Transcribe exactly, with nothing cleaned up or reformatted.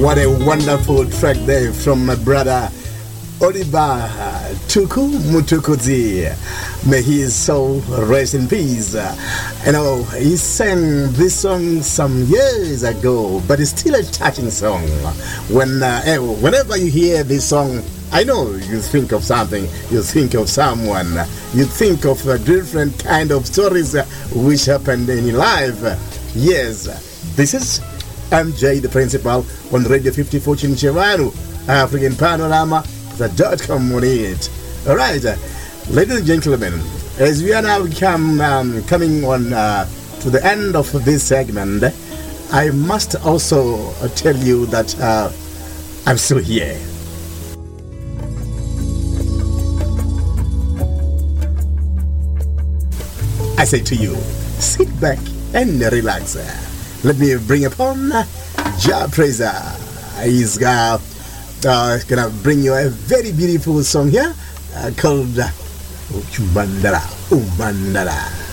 What a wonderful track there from my brother Oliver Tuku Mutukudzi. May his soul rest in peace. You know, he sang this song some years ago, but it's still a touching song. When, uh, whenever you hear this song, I know you think of something, you think of someone, you think of a different kind of stories which happened in your life. Yes, this is M J the Principal on Radio fifty-four Chinchevanu, African Panorama, the dot com on it. Alright, ladies and gentlemen, as we are now come, um, coming on uh, to the end of this segment, I must also uh, tell you that uh, I'm still here. I say to you, sit back and relax. Let me bring upon Jah Praiser. He's uh, uh, gonna bring you a very beautiful song here uh, called Umandala. Umandala.